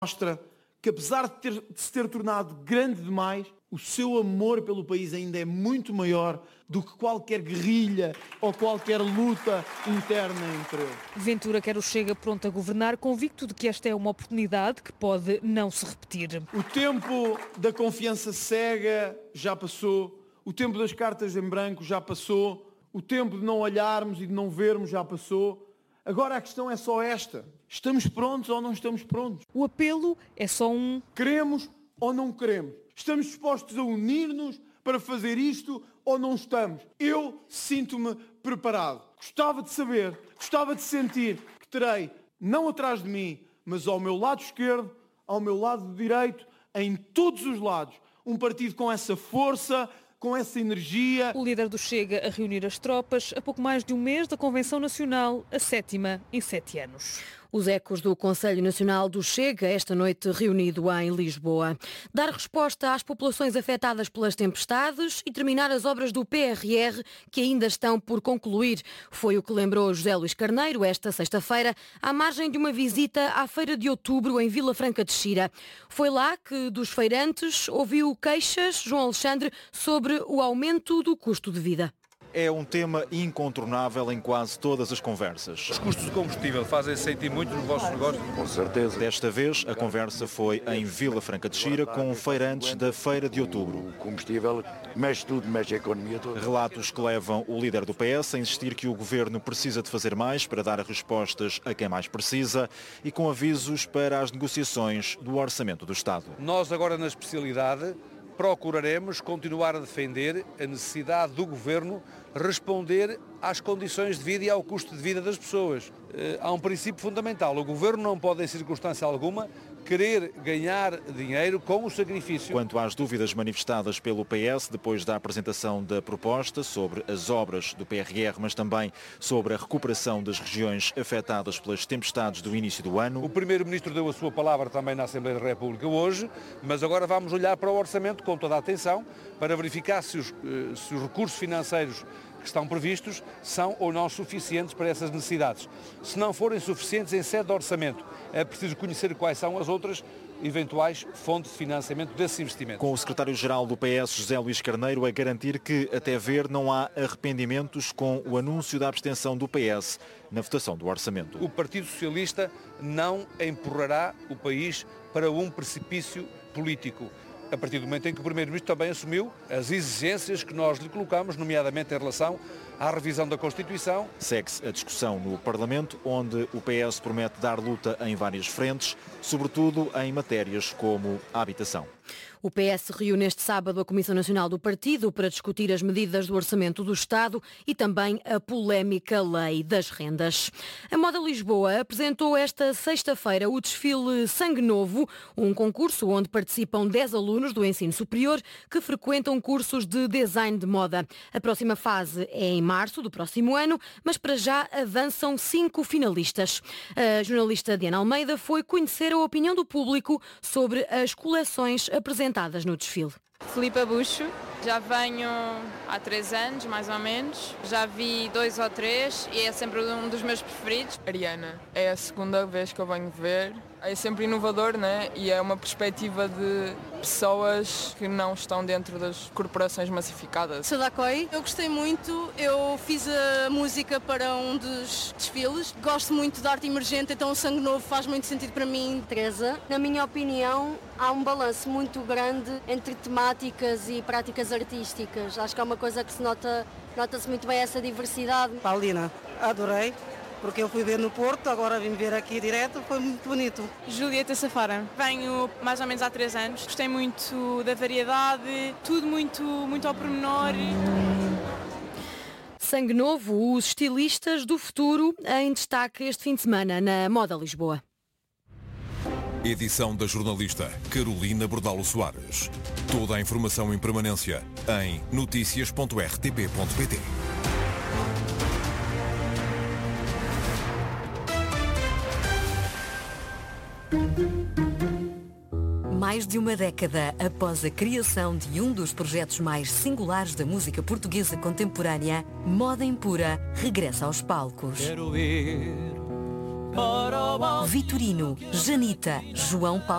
mostra que, apesar de se ter tornado grande demais, o seu amor pelo país ainda é muito maior do que qualquer guerrilha ou qualquer luta interna entre eles. Ventura quer o Chega pronto a governar, convicto de que esta é uma oportunidade que pode não se repetir. O tempo da confiança cega já passou, o tempo das cartas em branco já passou, o tempo de não olharmos e de não vermos já passou. Agora a questão é só esta: estamos prontos ou não estamos prontos? O apelo é só um: queremos ou não queremos? Estamos dispostos a unir-nos para fazer isto ou não estamos? Eu sinto-me preparado. Gostava de saber, gostava de sentir que terei, não atrás de mim, mas ao meu lado esquerdo, ao meu lado direito, em todos os lados, um partido com essa força, com essa energia. O líder do Chega a reunir as tropas a pouco mais de um mês da Convenção Nacional, a 7ª em 7 anos. Os ecos do Conselho Nacional do Chega, esta noite reunido em Lisboa. Dar resposta às populações afetadas pelas tempestades e terminar as obras do PRR que ainda estão por concluir. Foi o que lembrou José Luís Carneiro esta sexta-feira, à margem de uma visita à Feira de Outubro em Vila Franca de Xira. Foi lá que, dos feirantes, ouviu queixas, João Alexandre, sobre o aumento do custo de vida. É um tema incontornável em quase todas as conversas. Os custos de combustível fazem-se sentir muito nos vossos negócios? Com certeza. Desta vez, a conversa foi em Vila Franca de Xira com feirantes da Feira de Outubro. O combustível mexe tudo, mexe a economia toda. Relatos que levam o líder do PS a insistir que o governo precisa de fazer mais para dar respostas a quem mais precisa e com avisos para as negociações do Orçamento do Estado. Nós agora na especialidade procuraremos continuar a defender a necessidade do Governo responder às condições de vida e ao custo de vida das pessoas. Há um princípio fundamental: o Governo não pode, em circunstância alguma, querer ganhar dinheiro com o sacrifício. Quanto às dúvidas manifestadas pelo PS depois da apresentação da proposta sobre as obras do PRR, mas também sobre a recuperação das regiões afetadas pelas tempestades do início do ano. O Primeiro-Ministro deu a sua palavra também na Assembleia da República hoje, mas agora vamos olhar para o orçamento com toda a atenção para verificar se os recursos financeiros que estão previstos são ou não suficientes para essas necessidades. Se não forem suficientes em sede de orçamento, é preciso conhecer quais são as outras eventuais fontes de financiamento desses investimentos. Com o secretário-geral do PS, José Luís Carneiro, a garantir que, até ver, não há arrependimentos com o anúncio da abstenção do PS na votação do orçamento. O Partido Socialista não empurrará o país para um precipício político, a partir do momento em que o Primeiro-Ministro também assumiu as exigências que nós lhe colocamos, nomeadamente em relação à revisão da Constituição. Segue-se a discussão no Parlamento, onde o PS promete dar luta em várias frentes, sobretudo em matérias como a habitação. O PS reúne este sábado a Comissão Nacional do Partido para discutir as medidas do Orçamento do Estado e também a polémica Lei das Rendas. A Moda Lisboa apresentou esta sexta-feira o desfile Sangue Novo, um concurso onde participam 10 alunos do ensino superior que frequentam cursos de design de moda. A próxima fase é em março do próximo ano, mas para já avançam 5 finalistas. A jornalista Diana Almeida foi conhecer a opinião do público sobre as coleções apresentadas no desfile. Filipa Bucho, já venho há 3 anos, mais ou menos. Já vi 2 ou 3 e é sempre um dos meus preferidos. Ariana, é a segunda vez que eu venho ver. É sempre inovador, né? E é uma perspectiva de pessoas que não estão dentro das corporações massificadas. Sou da COI, eu gostei muito, eu fiz a música para um dos desfiles. Gosto muito de arte emergente, então o Sangue Novo faz muito sentido para mim. Teresa, na minha opinião, há um balanço muito grande entre temáticas e práticas artísticas. Acho que é uma coisa que nota-se muito bem essa diversidade. Paulina, adorei. Porque eu fui ver no Porto, agora vim ver aqui direto, foi muito bonito. Julieta Safara, venho mais ou menos há 3 anos, gostei muito da variedade, tudo muito ao pormenor. Sangue Novo, os estilistas do futuro em destaque este fim de semana na Moda Lisboa. Edição da jornalista Carolina Bordalo Soares. Toda a informação em permanência em noticias.rtp.pt. Mais de uma década após a criação de um dos projetos mais singulares da música portuguesa contemporânea, Moda Impura regressa aos palcos. Quero ir Vitorino, Janita, João Paulo.